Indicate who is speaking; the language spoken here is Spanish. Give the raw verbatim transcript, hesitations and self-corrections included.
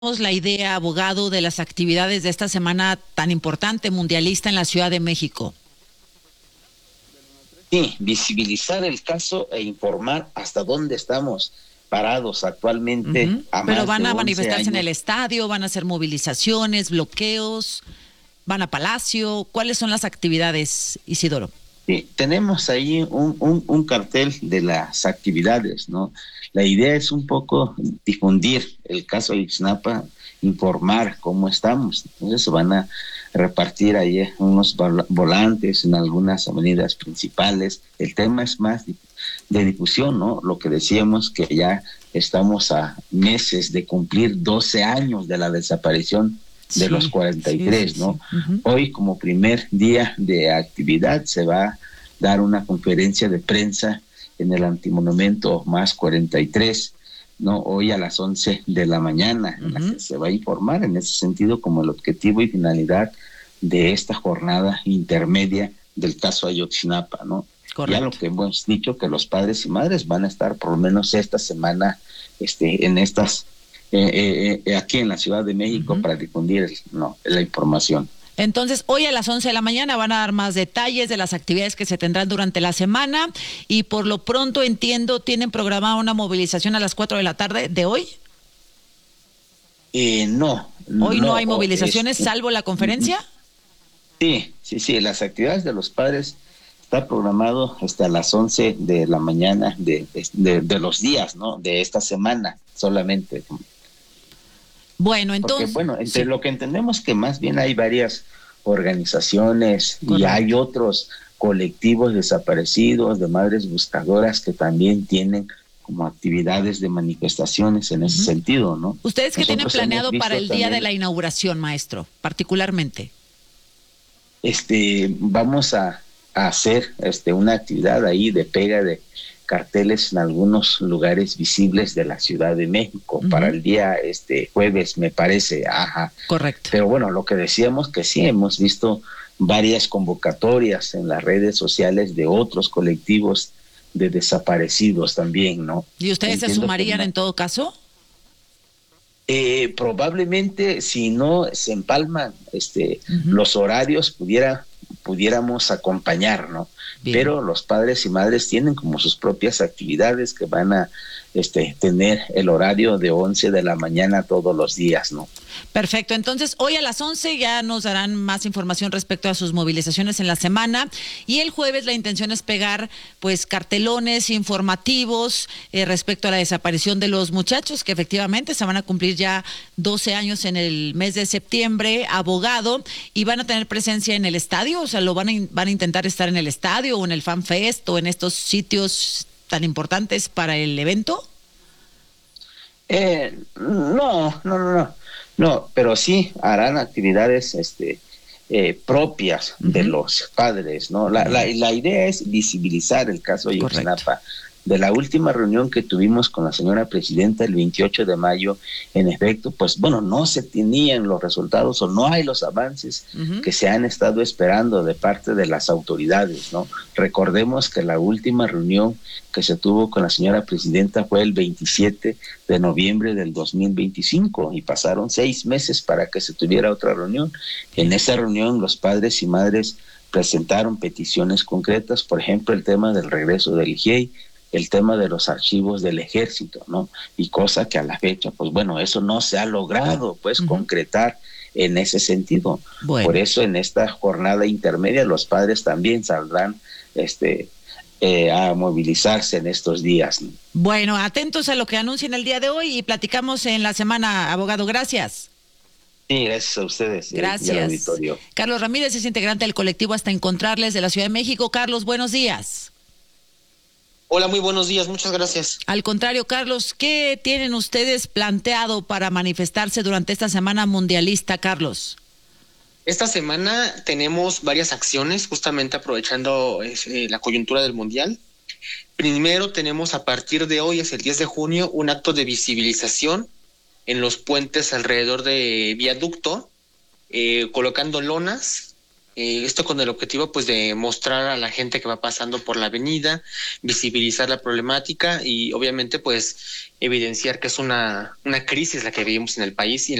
Speaker 1: La idea, abogado, de las actividades de esta semana tan importante mundialista en la Ciudad de México?
Speaker 2: Sí, visibilizar el caso e informar hasta dónde estamos parados actualmente.
Speaker 1: Uh-huh.
Speaker 2: A
Speaker 1: Pero
Speaker 2: más
Speaker 1: van
Speaker 2: de
Speaker 1: a
Speaker 2: once
Speaker 1: manifestarse en
Speaker 2: años.
Speaker 1: el estadio, van a hacer movilizaciones, bloqueos, van a Palacio. ¿Cuáles son las actividades, Isidoro?
Speaker 2: Sí, tenemos ahí un, un, un cartel de las actividades, ¿no? La idea es un poco difundir el caso de Ayotzinapa, informar cómo estamos. Entonces se van a repartir ahí unos volantes en algunas avenidas principales. El tema es más de difusión, ¿no? Lo que decíamos, que ya estamos a meses de cumplir doce años de la desaparición de sí, los cuarenta y tres, sí, sí, ¿no? Sí. Uh-huh. Hoy, como primer día de actividad, se va a dar una conferencia de prensa en el Antimonumento más cuarenta y tres, ¿no? Hoy a las once de la mañana, uh-huh. en la que se va a informar en ese sentido como el objetivo y finalidad de esta jornada intermedia del caso Ayotzinapa, ¿no? Correcto. Ya lo que hemos dicho, que los padres y madres van a estar por lo menos esta semana este, en estas Eh, eh, aquí en la Ciudad de México, uh-huh. para difundir no, la información.
Speaker 1: Entonces, hoy a las once de la mañana van a dar más detalles de las actividades que se tendrán durante la semana y por lo pronto, entiendo, ¿tienen programada una movilización a las cuatro de la tarde de hoy?
Speaker 2: Eh, no.
Speaker 1: ¿Hoy no,
Speaker 2: no
Speaker 1: hay movilizaciones
Speaker 2: es,
Speaker 1: salvo la conferencia?
Speaker 2: Sí, sí, sí, las actividades de los padres está programado hasta las once de la mañana de, de, de los días, ¿no? De esta semana solamente.
Speaker 1: Bueno, entonces...
Speaker 2: Porque, bueno, entre
Speaker 1: sí.
Speaker 2: lo que entendemos que más bien hay varias organizaciones. Correcto. Y hay otros colectivos desaparecidos, de madres buscadoras que también tienen como actividades de manifestaciones en ese uh-huh. sentido, ¿no?
Speaker 1: ¿Ustedes qué tienen planeado para el día de la inauguración, maestro, particularmente?
Speaker 2: Este, vamos a, a hacer este, una actividad ahí de pega de carteles en algunos lugares visibles de la Ciudad de México, uh-huh. para el día este jueves, me parece. Ajá.
Speaker 1: Correcto.
Speaker 2: Pero bueno, lo que decíamos que sí, hemos visto varias convocatorias en las redes sociales de otros colectivos de desaparecidos también, ¿no?
Speaker 1: ¿Y ustedes Entiendo se sumarían no, en todo caso?
Speaker 2: Eh, probablemente, si no se empalman este, uh-huh. los horarios, pudiera pudiéramos acompañar, ¿no? Bien. Pero los padres y madres tienen como sus propias actividades que van a este, tener el horario de once de la mañana todos los días, ¿no?
Speaker 1: Perfecto, entonces hoy a las once ya nos darán más información respecto a sus movilizaciones en la semana y el jueves la intención es pegar pues cartelones informativos eh, respecto a la desaparición de los muchachos, que efectivamente se van a cumplir ya doce años en el mes de septiembre, abogado, y van a tener presencia en el estadio, o sea, lo van a, van a intentar estar en el estadio o en el Fan Fest o en estos sitios tan importantes para el evento.
Speaker 2: Eh, no, no, no, no, no, pero sí harán actividades, este, eh, propias uh-huh. de los padres, ¿no? La, la, la idea es visibilizar el caso de Ayotzinapa. De la última reunión que tuvimos con la señora presidenta el veintiocho de mayo, en efecto, pues bueno, no se tenían los resultados o no hay los avances uh-huh. que se han estado esperando de parte de las autoridades, ¿no? Recordemos que la última reunión que se tuvo con la señora presidenta fue el veintisiete de noviembre del dos mil veinticinco y pasaron seis meses para que se tuviera otra reunión. En esa reunión los padres y madres presentaron peticiones concretas, por ejemplo, el tema del regreso del I G E I, el tema de los archivos del ejército, ¿no? Y cosa que a la fecha, pues bueno, eso no se ha logrado, pues, uh-huh. concretar en ese sentido. Bueno. Por eso en esta jornada intermedia los padres también saldrán este, eh, a movilizarse en estos días, ¿no?
Speaker 1: Bueno, atentos a lo que anuncien el día de hoy y platicamos en la semana, abogado. Gracias.
Speaker 2: Sí, gracias a ustedes.
Speaker 1: Gracias.
Speaker 2: Y al auditorio.
Speaker 1: Carlos Ramírez es integrante del colectivo Hasta Encontrarles de la Ciudad de México. Carlos, buenos días.
Speaker 3: Hola, muy buenos días, muchas gracias.
Speaker 1: Al contrario, Carlos, ¿qué tienen ustedes planteado para manifestarse durante esta semana mundialista, Carlos?
Speaker 3: Esta semana tenemos varias acciones, justamente aprovechando eh, la coyuntura del mundial. Primero tenemos a partir de hoy, es el diez de junio, un acto de visibilización en los puentes alrededor de Viaducto, eh, colocando lonas Eh, esto con el objetivo pues de mostrar a la gente que va pasando por la avenida, visibilizar la problemática y obviamente pues evidenciar que es una, una crisis la que vivimos en el país y